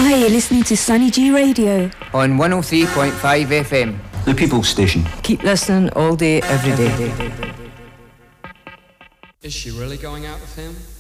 Hi, you're listening to Sunny G Radio on 103.5 FM. The People's Station. Keep listening all day, every day. Is she really going out with him?